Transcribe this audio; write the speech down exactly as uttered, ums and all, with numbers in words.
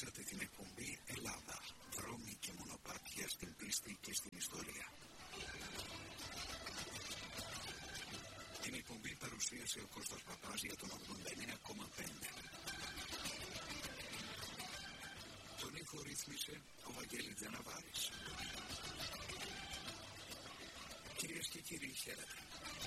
Ακούσατε την εκπομπή Ελλάδα, δρόμοι και μονοπάτια στην πίστη και στην ιστορία. Την εκπομπή παρουσίασε ο Κώστας Παπάς για τον ογδόντα εννέα κόμμα πέντε. Τον ήχο ρύθμισε ο Βαγγέλης Τζαναβάρης. Κυρίες και κύριοι, χαίρετε.